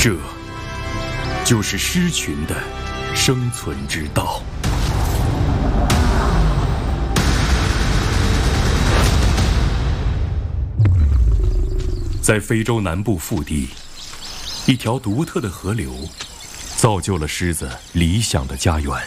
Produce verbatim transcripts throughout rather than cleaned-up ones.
这就是狮群的生存之道。在非洲南部腹地，一条独特的河流，造就了狮子理想的家园。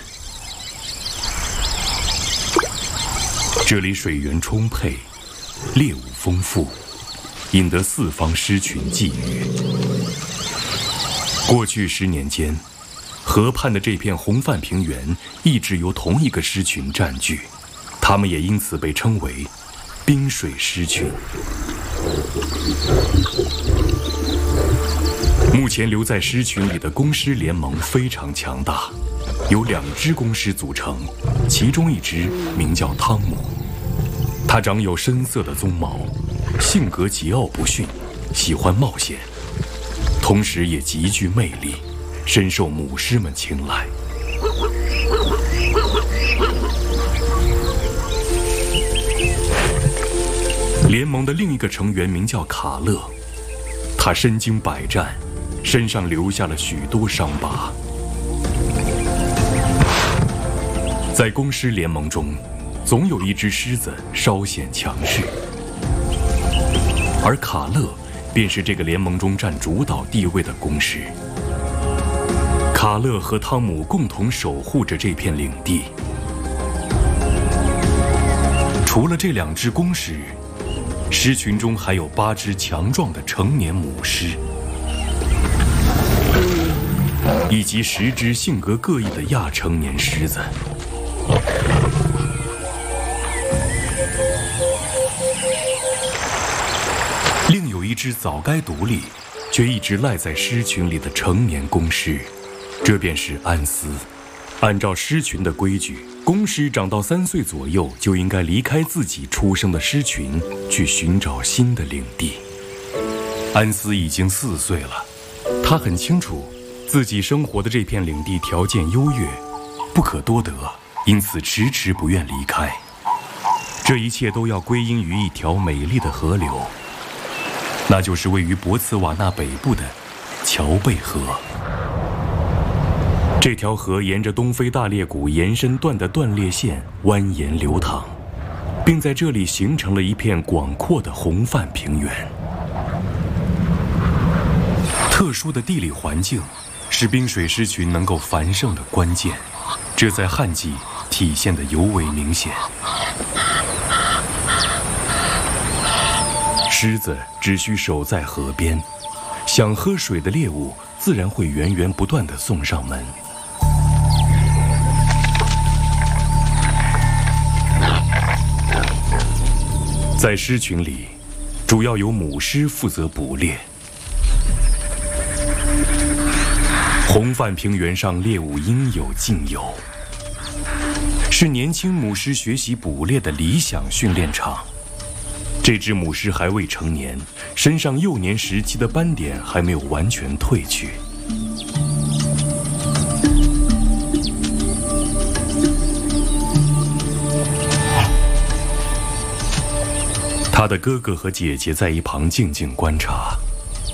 这里水源充沛，猎物丰富，引得四方狮群觊觎。过去十年间，河畔的这片红泛平原一直由同一个狮群占据，它们也因此被称为冰水狮群。目前留在狮群里的公狮联盟非常强大，由两只公狮组成，其中一只名叫汤姆，它长有深色的鬃毛，性格桀骜不驯，喜欢冒险，同时也极具魅力，深受母狮们青睐。联盟的另一个成员名叫卡勒，他身经百战，身上留下了许多伤疤。在公狮联盟中，总有一只狮子稍显强势，而卡勒便是这个联盟中占主导地位的公狮。卡勒和汤姆共同守护着这片领地。除了这两只公狮，狮群中还有八只强壮的成年母狮，以及十只性格各异的亚成年狮子。另有一只早该独立，却一直赖在狮群里的成年公狮，这便是安斯。按照狮群的规矩，公狮长到三岁左右就应该离开自己出生的狮群，去寻找新的领地。安斯已经四岁了，他很清楚自己生活的这片领地条件优越，不可多得，因此迟迟不愿离开。这一切都要归因于一条美丽的河流，那就是位于博茨瓦纳北部的乔贝河。这条河沿着东非大裂谷延伸段的断裂线蜿蜒流淌，并在这里形成了一片广阔的红泛平原。特殊的地理环境是冰水狮群能够繁盛的关键，这在旱季体现得尤为明显。狮子只需守在河边，想喝水的猎物自然会源源不断地送上门。在狮群里，主要由母狮负责捕猎。红泛平原上猎物应有尽有，是年轻母狮学习捕猎的理想训练场。这只母狮还未成年，身上幼年时期的斑点还没有完全褪去。他的哥哥和姐姐在一旁静静观察。